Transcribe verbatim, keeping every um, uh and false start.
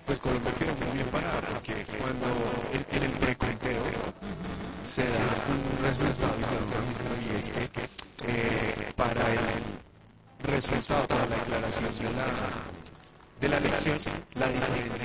Pues Colombia quedó muy bien parada porque cuando en, en el preconteo se da un resultado y se da una muestra y es que eh, para el resultado, para la declaración de la, de la elección, la diferencia